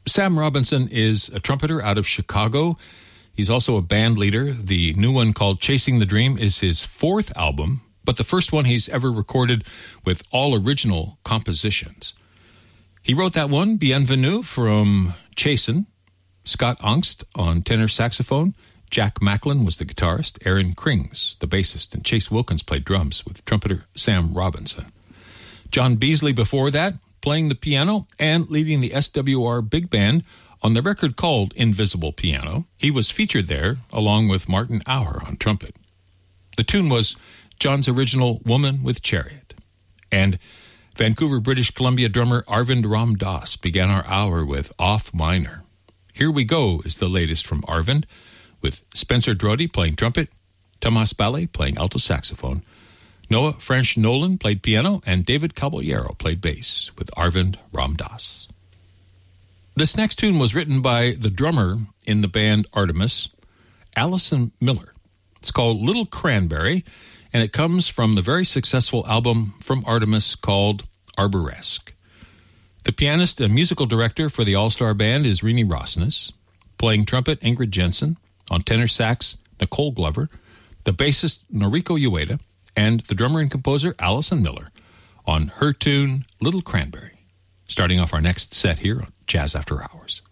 Sam Robinson is a trumpeter out of Chicago. He's also a band leader. The new one called Chasing the Dream is his fourth album, but the first one he's ever recorded with all original compositions. He wrote that one, Bienvenue, from Chasin'. Scott Angst on tenor saxophone. Jack Macklin was the guitarist. Aaron Krings, the bassist. And Chase Wilkins played drums with trumpeter Sam Robinson. John Beasley before that, playing the piano and leading the SWR Big Band on the record called Invisible Piano. He was featured there along with Martin Auer on trumpet. The tune was John's original Woman with Chariot. And Vancouver, British Columbia drummer Arvind Ramdas began our hour with Off Minor. Here We Go is the latest from Arvind, with Spencer Drody playing trumpet, Tomas Ballet playing alto saxophone, Noah French Nolan played piano, and David Caballero played bass with Arvind Ramdas. This next tune was written by the drummer in the band Artemis, Allison Miller. It's called Little Cranberry, and it comes from the very successful album from Artemis called Arboresque. The pianist and musical director for the all-star band is Rini Rosnes, playing trumpet Ingrid Jensen, on tenor sax Nicole Glover, the bassist Noriko Ueda, and the drummer and composer Allison Miller on her tune Little Cranberry, starting off our next set here on Jazz After Hours.